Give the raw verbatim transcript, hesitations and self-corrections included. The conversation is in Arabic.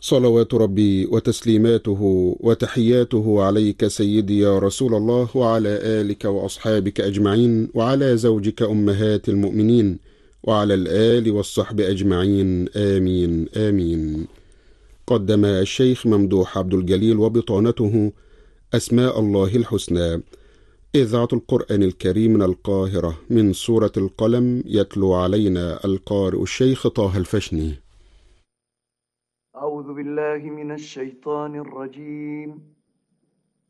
صلوات ربي وتسليماته وتحياته عليك سيدي يا رسول الله، وعلى آلك وأصحابك أجمعين، وعلى زوجك أمهات المؤمنين، وعلى الآل والصحب أجمعين، آمين آمين. قدم الشيخ ممدوح عبد الجليل وبطانته أسماء الله الحسنى، إذاعة القرآن الكريم من القاهرة، من سورة القلم، يتلو علينا القارئ الشيخ طه الفشني. أعوذ بالله من الشيطان الرجيم.